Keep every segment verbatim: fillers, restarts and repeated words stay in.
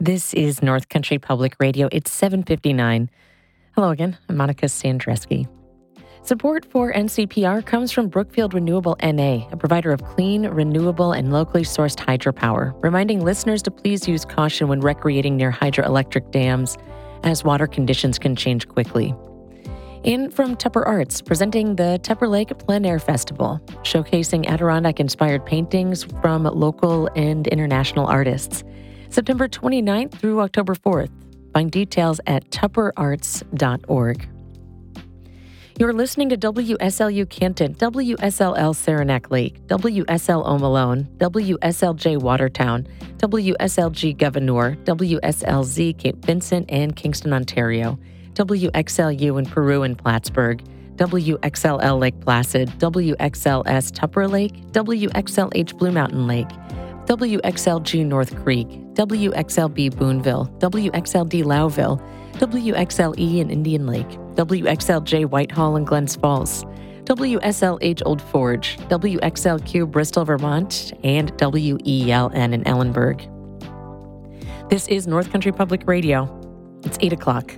This is North Country Public Radio. It's seven fifty-nine. Hello again. I'm Monica Sandreski. Support for N C P R comes from Brookfield Renewable N A, a provider of clean, renewable, and locally sourced hydropower, reminding listeners to please use caution when recreating near hydroelectric dams, as water conditions can change quickly. And from Tupper Arts, presenting the Tupper Lake Plein Air Festival, showcasing Adirondack-inspired paintings from local and international artists. September twenty-ninth through October fourth. Find details at tupper arts dot org. You're listening to W S L U Canton, W S L L Saranac Lake, W S L Omalone, W S L J Watertown, W S L G Gouverneur, W S L Z Cape Vincent and Kingston, Ontario, W X L U in Peru and Plattsburgh, W X L L Lake Placid, W X L S Tupper Lake, W X L H Blue Mountain Lake, W X L G North Creek, W X L B Boonville, W X L D Lowville, W X L E in Indian Lake, W X L J Whitehall and Glens Falls, W S L H Old Forge, W X L Q Bristol, Vermont, and W E L N in Ellenburg. This is North Country Public Radio. It's eight o'clock.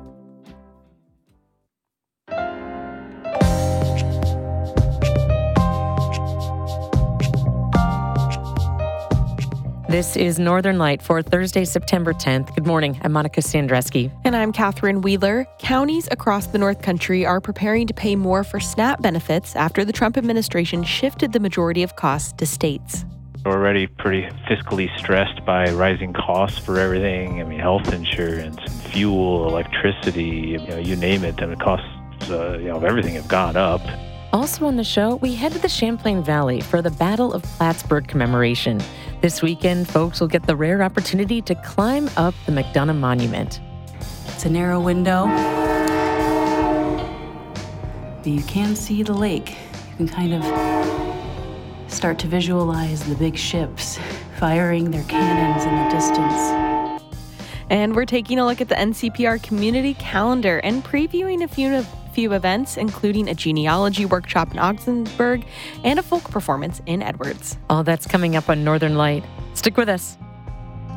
This is Northern Light for Thursday, September tenth. Good morning. I'm Monica Sandreski. And I'm Catherine Wheeler. Counties across the North Country are preparing to pay more for SNAP benefits after the Trump administration shifted the majority of costs to states. We're already pretty fiscally stressed by rising costs for everything. I mean, health insurance, and fuel, electricity, you know, you name it. And the costs uh, you know, of everything have gone up. Also on the show, we head to the Champlain Valley for the Battle of Plattsburgh commemoration. This weekend, folks will get the rare opportunity to climb up the McDonough Monument. It's a narrow window, but you can see the lake. You can kind of start to visualize the big ships firing their cannons in the distance. And we're taking a look at the N C P R community calendar and previewing a few of few events, including a genealogy workshop in Augsburg and a folk performance in Edwards. All that's coming up on Northern Light. Stick with us.